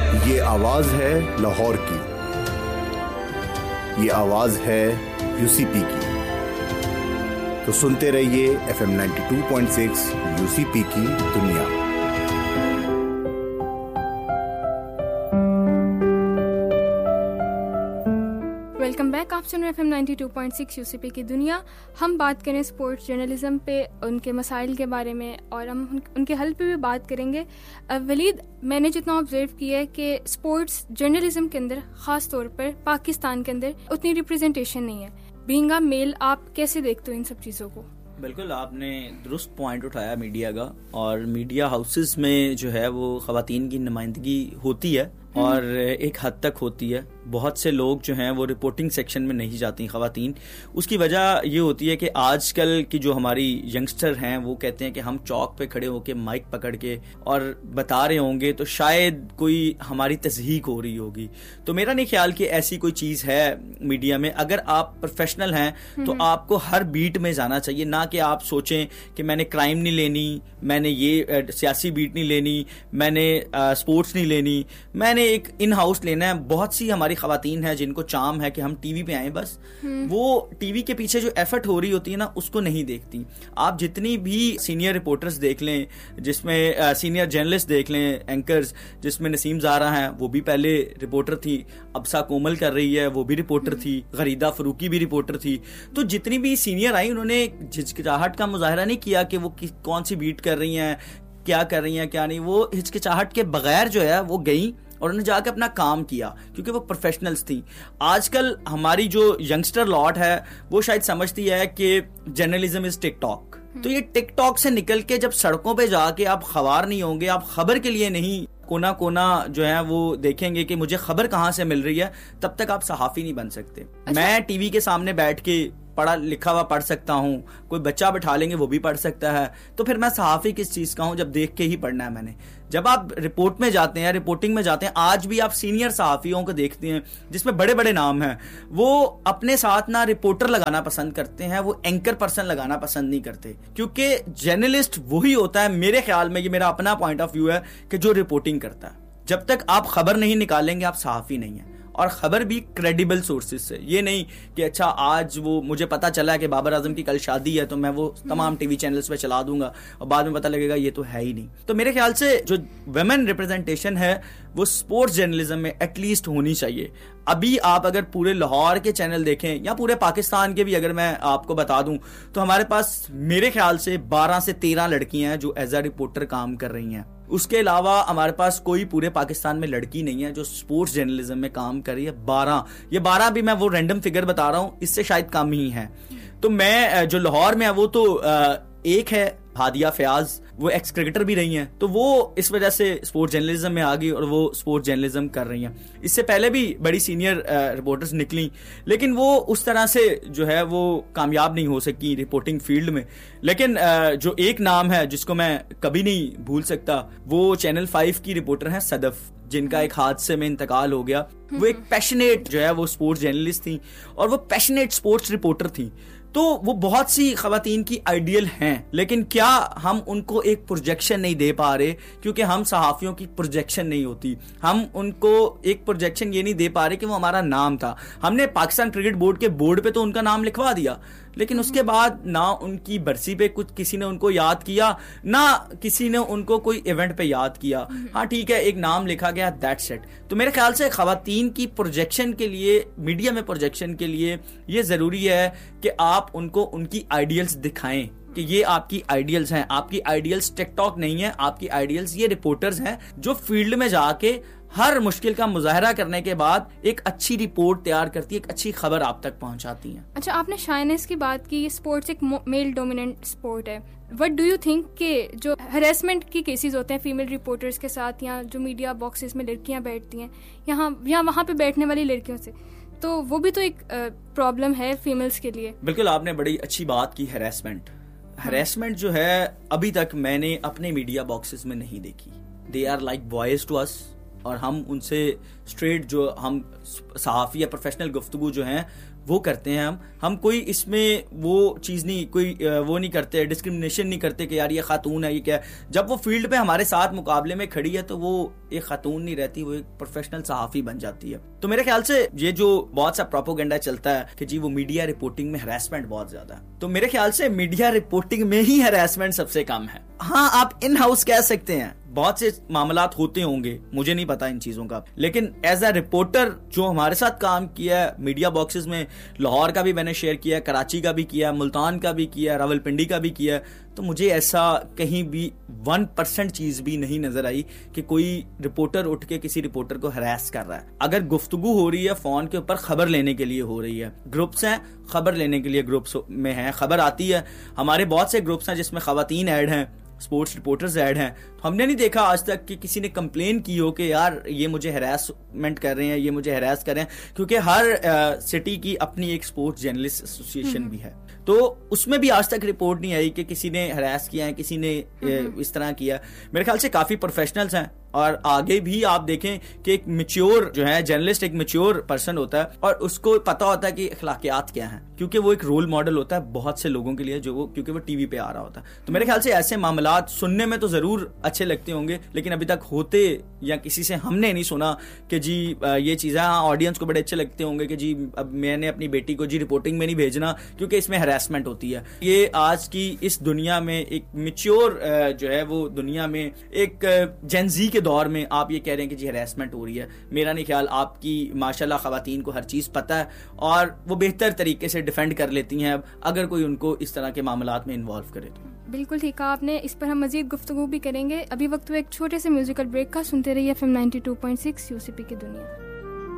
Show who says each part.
Speaker 1: ये आवाज है लाहौर की, ये आवाज है यूसीपी की। तो सुनते रहिए FM 92.6 यूसीपी की दुनिया।
Speaker 2: Welcome back. आप सुन रहे FM 92.6 यूसीपी की दुनिया। हम बात करें स्पोर्ट्स जर्नलिज्म पे, उनके मसाइल के बारे में, और हम उनके हल पे भी बात करेंगे। वलीद, मैंने जितना ऑब्जर्व किया है कि स्पोर्ट्स जर्नलिज्म के अंदर ख़ास तौर पर पाकिस्तान के अंदर उतनी रिप्रेजेंटेशन नहीं है। बीइंग अ मेल, आप कैसे देखते हो इन सब चीज़ों को?
Speaker 3: बिल्कुल, आपने दुरुस्त पॉइंट उठाया मीडिया का। और मीडिया हाउसेस में जो है वो ख़वातीन की नुमाइंदगी होती है और एक हद तक होती है। बहुत से लोग जो हैं वो रिपोर्टिंग सेक्शन में नहीं जाती ख़वातीन। उसकी वजह ये होती है कि आजकल की जो हमारी यंगस्टर हैं वो कहते हैं कि हम चौक पे खड़े होकर माइक पकड़ के और बता रहे होंगे तो शायद कोई हमारी तज़हीक हो रही होगी। तो मेरा नहीं ख्याल कि ऐसी कोई चीज़ है मीडिया में। अगर आप प्रोफेशनल हैं तो आपको हर बीट में जाना चाहिए, ना कि आप सोचें कि मैंने क्राइम नहीं लेनी, मैंने ये सियासी बीट नहीं लेनी, मैंने स्पोर्ट्स नहीं लेनी, मैंने एक इन हाउस लेना है। बहुत सी हमारी खवातीन है जिनको चाम है कि हम टीवी पे आए, बस वो टीवी के पीछे जो एफर्ट हो रही होती है ना उसको नहीं देखती। आप जितनी भी सीनियर रिपोर्टर्स देख लें, जिसमें सीनियर जर्नलिस्ट देख लें, एंकर्स जिसमें नसीम ज़ारा हैं वो भी पहले रिपोर्टर थी, अब्सा कोमल कर रही है वो भी रिपोर्टर थी, गरीदा फरूकी भी रिपोर्टर थी। तो जितनी भी सीनियर आई उन्होंने झिझकिचाहट का मुजाहरा नहीं किया कि वो कौन सी बीट कर रही हैं, क्या कर रही हैं, क्या नहीं। वो हिचकिचाहट के बगैर जो है वो गई और उन्होंने जाकर अपना काम किया क्योंकि वो प्रोफेशनल्स थी। आजकल हमारी जो यंगस्टर लॉट है वो शायद समझती है कि जर्नलिज्म इज टिकटॉक। तो ये टिकटॉक से निकल के जब सड़कों पे जाके आप खबर नहीं होंगे, आप खबर के लिए नहीं कोना कोना जो है वो देखेंगे कि मुझे खबर कहाँ से मिल रही है, तब तक आप सहाफी नहीं बन सकते। अच्छा। मैं टीवी के सामने बैठ के पढ़ा लिखा हुआ पढ़ सकता हूँ, कोई बच्चा बैठा लेंगे वो भी पढ़ सकता है, तो फिर मैं सहाफी किस चीज़ का हूँ जब देख के ही पढ़ना है मैंने। जब आप रिपोर्ट में जाते हैं, रिपोर्टिंग में जाते हैं, आज भी आप सीनियर सहाफियों को देखते हैं जिसमें बड़े बड़े नाम हैं, वो अपने साथ ना रिपोर्टर लगाना पसंद करते हैं, वो एंकर पर्सन लगाना पसंद नहीं करते। क्योंकि जर्नलिस्ट वही होता है, मेरे ख्याल में, ये मेरा अपना पॉइंट ऑफ व्यू है, कि जो रिपोर्टिंग करता है। जब तक आप खबर नहीं निकालेंगे आप सहाफी नहीं है। और खबर भी क्रेडिबल सोर्सेज से, ये नहीं कि अच्छा आज वो मुझे पता चला है कि बाबर आजम की कल शादी है तो मैं वो तमाम टीवी चैनल्स पे चला दूंगा और बाद में पता लगेगा ये तो है ही नहीं। तो मेरे ख्याल से जो वुमेन रिप्रेजेंटेशन है वो स्पोर्ट्स जर्नलिज्म में एटलीस्ट होनी चाहिए। अभी आप अगर पूरे लाहौर के चैनल देखें या पूरे पाकिस्तान के भी अगर मैं आपको बता दूं तो हमारे पास मेरे ख्याल से 12 से 13 लड़कियां हैं जो एज अ रिपोर्टर काम कर रही हैं। उसके अलावा हमारे पास कोई पूरे पाकिस्तान में लड़की नहीं है जो स्पोर्ट्स जर्नलिज्म में काम कर रही है। 12, ये 12 भी मैं वो रैंडम फिगर बता रहा हूँ, इससे शायद कम ही है। तो मैं जो लाहौर में है वो तो एक है हादिया फयाज, वो एक्स क्रिकेटर भी रही हैं, तो वो इस वजह से स्पोर्ट्स जर्नलिज्म में आ गई और वो स्पोर्ट्स जर्नलिज्म कर रही हैं। इससे पहले भी बड़ी सीनियर रिपोर्टर्स निकली, लेकिन वो उस तरह से जो है वो कामयाब नहीं हो सकी रिपोर्टिंग फील्ड में। लेकिन जो एक नाम है जिसको मैं कभी नहीं भूल सकता, वो चैनल 5 की रिपोर्टर हैं सदफ, जिनका एक हादसे में इंतकाल हो गया। वो एक पैशनेट जो है वो स्पोर्ट्स जर्नलिस्ट थी और वो पैशनेट स्पोर्ट्स रिपोर्टर थी। तो वो बहुत सी खवातीन की आइडियल हैं, लेकिन क्या हम उनको एक प्रोजेक्शन नहीं दे पा रहे, क्योंकि हम सहाफियों की प्रोजेक्शन नहीं होती। हम उनको एक प्रोजेक्शन ये नहीं दे पा रहे कि वो हमारा नाम था। हमने पाकिस्तान क्रिकेट बोर्ड के बोर्ड पे तो उनका नाम लिखवा दिया, लेकिन उसके बाद ना उनकी बरसी पे कुछ किसी ने उनको याद किया, ना किसी ने उनको कोई इवेंट पे याद किया। हाँ ठीक है, एक नाम लिखा गया, दैट्स इट। तो मेरे ख्याल से खवातीन की प्रोजेक्शन के लिए, मीडिया में प्रोजेक्शन के लिए ये जरूरी है कि आप उनको उनकी आइडियल्स दिखाएं कि ये आपकी आइडियल्स हैं। आपकी आइडियल्स टिकटॉक नहीं है, आपकी आइडियल्स ये रिपोर्टर्स हैं जो फील्ड में जाके हर मुश्किल का मुजाहरा करने के बाद एक अच्छी रिपोर्ट तैयार करती है, एक अच्छी खबर आप तक पहुंचाती हैं।
Speaker 2: अच्छा, आपने शाइनेस की बात की। स्पोर्ट्स एक मेल डोमिनेंट स्पोर्ट है। व्हाट डू यू थिंक कि जो हरेसमेंट की केसेस होते हैं फीमेल रिपोर्टर्स के साथ, या जो मीडिया बॉक्सेस में लड़कियां बैठती हैं यहाँ वहाँ पे बैठने वाली लड़कियों से, तो वो भी तो एक प्रॉब्लम है फीमेल्स के लिए।
Speaker 3: बिल्कुल, आपने बड़ी अच्छी बात की। हरेसमेंट जो है अभी तक मैंने अपने मीडिया बॉक्सेस में नहीं देखी। They are like boys to us, और हम उनसे स्ट्रेट जो हम सहाफ़ी या प्रोफेशनल गुफ्तगू जो हैं वो करते हैं हम कोई इसमें वो चीज़ नहीं, कोई वो नहीं करते, डिस्क्रिमिनेशन नहीं करते कि यार ये खातून है, ये क्या है। जब वो फील्ड पे हमारे साथ मुकाबले में खड़ी है तो वो एक खातून नहीं रहती, वो एक प्रोफेशनल सहाफ़ी बन जाती है। तो मेरे ख्याल से ये जो बहुत सा प्रोपोगेंडा चलता है कि जी वो मीडिया रिपोर्टिंग में हैरेसमेंट बहुत ज्यादा है, तो मेरे ख्याल से मीडिया रिपोर्टिंग में ही हैरेसमेंट सबसे कम है। हाँ, आप इन हाउस कह सकते हैं, बहुत से मामलात होते होंगे, मुझे नहीं पता इन चीजों का, लेकिन एज अ रिपोर्टर जो हमारे साथ काम किया है मीडिया बॉक्सेस में, लाहौर का भी मैंने शेयर किया, कराची का भी किया, मुल्तान का भी किया, रावलपिंडी का भी किया, तो मुझे ऐसा कहीं भी 1% चीज भी नहीं नजर आई कि कोई रिपोर्टर उठ के किसी रिपोर्टर को हरास कर रहा है। अगर गुफ्तगू हो रही है फोन के ऊपर, खबर लेने के लिए हो रही है, ग्रुप्स हैं खबर लेने के लिए, ग्रुप्स में है, खबर आती है, हमारे बहुत से ग्रुप्स हैं जिसमें खवातीन ऐड हैं, स्पोर्ट्स रिपोर्टर्स ऐड हैं, तो हमने नहीं देखा आज तक कि किसी ने कंप्लेन की हो कि यार ये मुझे हैरेसमेंट कर रहे हैं, ये मुझे हैरेस कर रहे हैं, क्योंकि हर सिटी की अपनी एक स्पोर्ट्स जर्नलिस्ट एसोसिएशन भी है, तो उसमें भी आज तक रिपोर्ट नहीं आई कि किसी ने हैरेस किया है, किसी ने इस तरह किया। मेरे ख्याल से काफी प्रोफेशनल्स हैं, और आगे भी आप देखें कि एक मैच्योर जो है जर्नलिस्ट, एक मैच्योर पर्सन होता है और उसको पता होता है कि अखलाकियात क्या हैं, क्योंकि वो एक रोल मॉडल होता है बहुत से लोगों के लिए, जो वो क्योंकि वो टीवी पे आ रहा होता है। तो मेरे ख्याल से ऐसे मामलात सुनने में तो जरूर अच्छे लगते होंगे, लेकिन अभी तक होते या किसी से हमने नहीं सुना कि जी ये चीज़ें, हाँ ऑडियंस को बड़े अच्छे लगते होंगे कि जी अब मैंने अपनी बेटी को जी रिपोर्टिंग में नहीं भेजना क्योंकि इसमें हैरेसमेंट होती है। ये आज की इस दुनिया में, एक मैच्योर जो है वो दुनिया में, एक जेनजी के दौर में आप ये कह रहे हैं कि जी हैरेसमेंट हो रही है, मेरा नहीं ख्याल। आपकी माशाल्लाह खवातीन को हर चीज़ पता है और वो बेहतर तरीके से डिफेंड कर लेती हैं अब अगर कोई उनको इस तरह के मामलात में इन्वॉल्व करे तो।
Speaker 2: बिल्कुल ठीक कहा आपने, इस पर हम मजीद गुफ्तगू भी करेंगे। अभी वक्त हुआ एक छोटे से म्यूजिकल ब्रेक का, सुनते रहिए FM 92.6 यूसीपी की दुनिया।